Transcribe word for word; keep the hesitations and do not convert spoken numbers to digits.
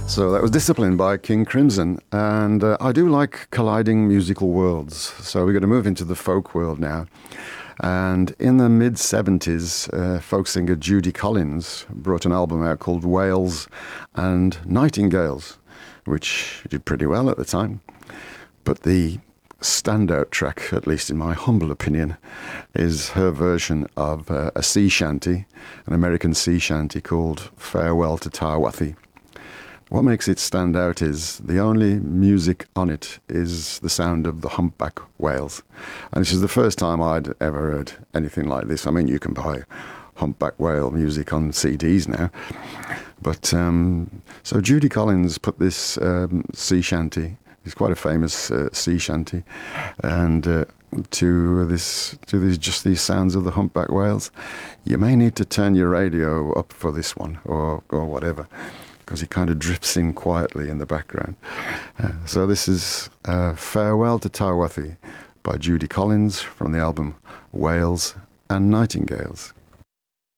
So that was Discipline by King Crimson. And uh, I do like colliding musical worlds. So we're going to move into the folk world now. And in the mid seventies, uh, folk singer Judy Collins brought an album out called Whales and Nightingales, which did pretty well at the time. But the standout track, at least in my humble opinion, is her version of uh, a sea shanty, an American sea shanty called Farewell to Tarwathie. What makes it stand out is the only music on it is the sound of the humpback whales. And this is the first time I'd ever heard anything like this. I mean, you can buy humpback whale music on C Ds now. But um, so Judy Collins put this um, sea shanty, it's quite a famous uh, sea shanty, and uh, to this to these just these sounds of the humpback whales. You may need to turn your radio up for this one, or or whatever, because it kind of drifts in quietly in the background. Uh, so this is uh, Farewell to Tarwathie by Judy Collins from the album Whales and Nightingales.